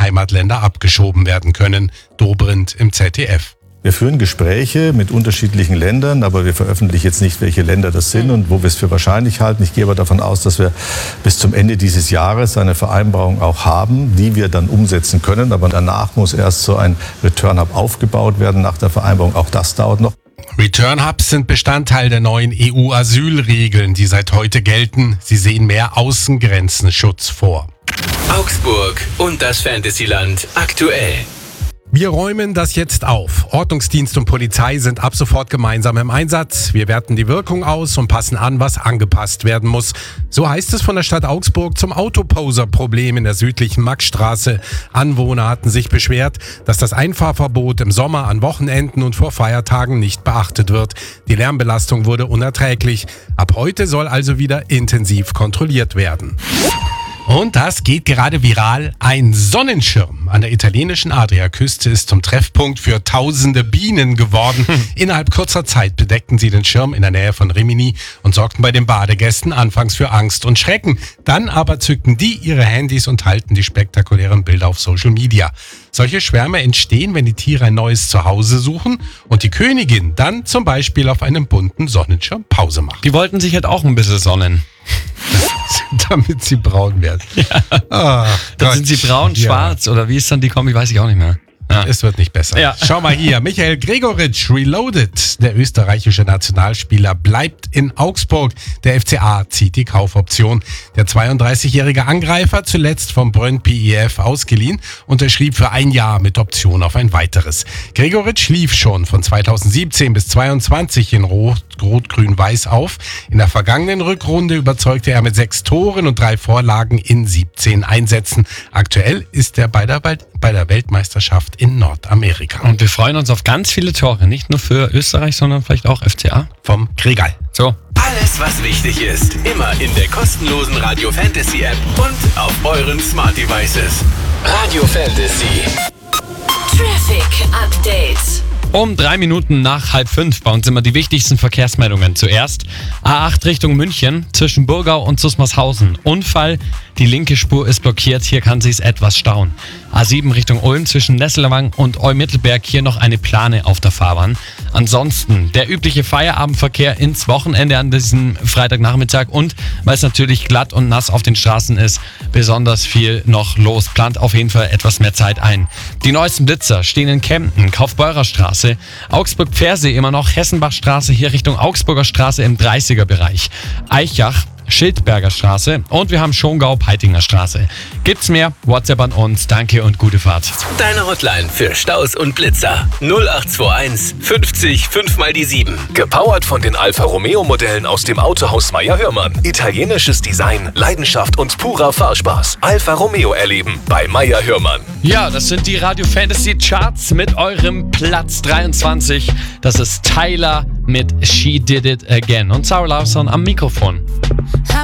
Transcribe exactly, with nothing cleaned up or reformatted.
Heimatländer abgeschoben werden können. Dobrindt im Z D F. Wir führen Gespräche mit unterschiedlichen Ländern, aber wir veröffentlichen jetzt nicht, welche Länder das sind und wo wir es für wahrscheinlich halten. Ich gehe aber davon aus, dass wir bis zum Ende dieses Jahres eine Vereinbarung auch haben, die wir dann umsetzen können. Aber danach muss erst so ein Return Hub aufgebaut werden nach der Vereinbarung. Auch das dauert noch. Return Hubs sind Bestandteil der neuen E U-Asylregeln, die seit heute gelten. Sie sehen mehr Außengrenzenschutz vor. Augsburg und das Fantasyland aktuell. Wir räumen das jetzt auf. Ordnungsdienst und Polizei sind ab sofort gemeinsam im Einsatz. Wir werten die Wirkung aus und passen an, was angepasst werden muss. So heißt es von der Stadt Augsburg zum Autoposer-Problem in der südlichen Maxstraße. Anwohner hatten sich beschwert, dass das Einfahrverbot im Sommer an Wochenenden und vor Feiertagen nicht beachtet wird. Die Lärmbelastung wurde unerträglich. Ab heute soll also wieder intensiv kontrolliert werden. Und das geht gerade viral. Ein Sonnenschirm an der italienischen Adriaküste ist zum Treffpunkt für tausende Bienen geworden. Innerhalb kurzer Zeit bedeckten sie den Schirm in der Nähe von Rimini und sorgten bei den Badegästen anfangs für Angst und Schrecken. Dann aber zückten die ihre Handys und teilten die spektakulären Bilder auf Social Media. Solche Schwärme entstehen, wenn die Tiere ein neues Zuhause suchen und die Königin dann zum Beispiel auf einem bunten Sonnenschirm Pause macht. Die wollten sich halt auch ein bisschen sonnen. Damit sie braun werden. Ja. Oh, dann sind sie braun, schwarz ja. Oder wie ist dann die Kombi, weiß ich auch nicht mehr. Ja. Es wird nicht besser. Ja. Schau mal hier, Michael Gregoritsch, Reloaded. Der österreichische Nationalspieler bleibt in Augsburg. Der F C A zieht die Kaufoption. Der zweiunddreißigjährige Angreifer, zuletzt vom Brøndby I F ausgeliehen, unterschrieb für ein Jahr mit Option auf ein weiteres. Gregoritsch lief schon von zweitausendsiebzehn bis zweitausendzweiundzwanzig in Rot, Rot-Grün-Weiß auf. In der vergangenen Rückrunde überzeugte er mit sechs Toren und drei Vorlagen in siebzehn Einsätzen. Aktuell ist er bei der, bei der Weltmeisterschaft in Nordamerika. Und wir freuen uns auf ganz viele Tore, nicht nur für Österreich, sondern vielleicht auch F C A. Vom Kregal. So. Alles, was wichtig ist, immer in der kostenlosen Radio Fantasy App und auf euren Smart Devices. Radio Fantasy. Traffic Update. Um drei Minuten nach halb fünf bei uns immer die wichtigsten Verkehrsmeldungen. Zuerst A acht Richtung München zwischen Burgau und Susmarshausen. Unfall, die linke Spur ist blockiert, hier kann sich's etwas stauen. A sieben Richtung Ulm zwischen Nesselwang und Eumittelberg, hier noch eine Plane auf der Fahrbahn. Ansonsten der übliche Feierabendverkehr ins Wochenende an diesem Freitagnachmittag und weil es natürlich glatt und nass auf den Straßen ist, besonders viel noch los. Plant auf jeden Fall etwas mehr Zeit ein. Die neuesten Blitzer stehen in Kempten, Kaufbeurer Straße, Augsburg-Pfersee immer noch, Hessenbachstraße hier Richtung Augsburger Straße im dreißiger Bereich, Eichach, Schildberger Straße und wir haben Schongau-Peitinger Straße. Gibt's mehr? WhatsApp an uns. Danke und gute Fahrt. Deine Hotline für Staus und Blitzer. null acht zwei eins fünfzig fünf mal die sieben. Gepowert von den Alfa Romeo Modellen aus dem Autohaus Meyer Hörmann. Italienisches Design, Leidenschaft und purer Fahrspaß. Alfa Romeo erleben bei Meyer Hörmann. Ja, das sind die Radio Fantasy Charts mit eurem Platz dreiundzwanzig. Das ist Tyler mit She Did It Again und Sarah Lawson am Mikrofon.